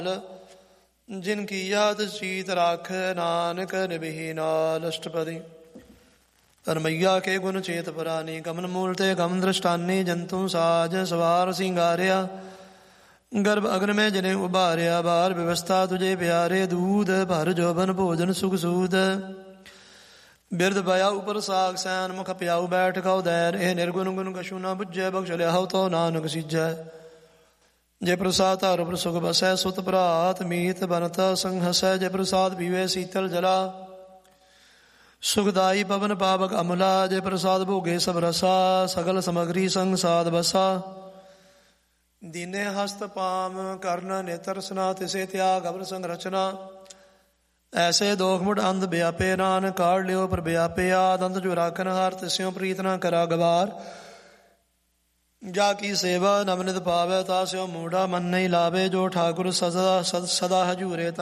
ਜਿਨ ਕੀ ਯਾਦ ਚੀਤ ਰਾਖ ਨਾਨਕ ਨਿਭੀ ਨਾਲ। ਅਸ਼ਟਪਦੀ। ਧਰਮਈਆ ਕੇ ਗੁਣ ਚੇਤ ਪੁਰਾਨੀ, ਕਮਨ ਮੂਲ ਤੇ ਕਮ ਦ੍ਰਿਸ਼ਟਾਨੀ। ਜੰਤੂ ਸਾਜ ਸਵਾਰ ਸਿੰਗਾਰਿਆ, ਗਰਭ ਅਗਨ ਮੈਂ ਜਨੇ ਉਭਾਰਿਆ। ਬਾਰ ਵਿਵਸਥਾ ਤੁਝੇ ਪਿਆਰੇ, ਦੂਧ ਭਰ ਜੋਬਨ ਭੋਜਨ ਸੁਖ ਸੂਦ। ਬਿਰਧ ਪਾਇਆ ਉਪਰ ਸਾਗ ਸੈਨ, ਮੁਖ ਪਿਆਉ ਬੈਠ ਕਉ ਦੈਰ। ਇਹ ਨਿਰਗੁਣ ਗੁਣ ਕਛੂ ਨਾ ਬੁੱਝੈ, ਬਖਸ਼ ਲਿਆਉ ਤੋ ਨਾਨਕ ਸਿੱਝੈ। ਜੇ ਪ੍ਰਸਾਦ ਧਾਰ ਉਪਰ ਸੁਖ ਬਸੈ, ਸੁਤ ਭਰਾਤ ਮੀਤ ਬਨਤ ਸੰਗ ਹਸੈ। ਜੇ ਪ੍ਰਸਾਦ ਪੀਵੇ ਸੀਤਲ ਜਲਾ, ਸੁਖਦਾਈ ਪਵਨ ਪਾਵਕ ਅਮਲਾ। ਜੇ ਪ੍ਰਸਾਦ ਭੋਗੇ ਸਭ ਰਸਾ, ਸਗਲ ਸਮਗਰੀ ਸੰਗ ਸਾਧ ਬਸਾ। ਦੀਨੇ ਹਸਤ ਪਾਮ ਕਰਨ ਨੇਤਰ ਸਨਾ, ਤਿਸੇ ਤਿਆਗ ਅਵਰ ਸੰਗ ਰਚਨਾ। ਐਸੇ ਦੋਖ ਮੁੜ ਅੰਧ ਵਿਆਪੇ, ਨਾਨਕ ਕਾਢ ਲਿਓ ਪਰ ਵਿਆਪੇ। ਆਦੰਤ ਜੋ ਰਾਖਨ ਹਾਰ, ਤਿਸਿਓ ਪ੍ਰੀਤ ਨਾ ਕਰਾ ਗਵਾਰ। ਜਾ ਕੀ ਸੇਵਾ ਨਵਨਿਤ ਪਾਵੈ, ਤਾਸਿਓ ਮੂੜਾ ਮਨ ਨਹੀਂ ਲਾਵੇ। ਜੋ ਠਾਕੁਰ ਸਦਾ ਹਜੂਰੇ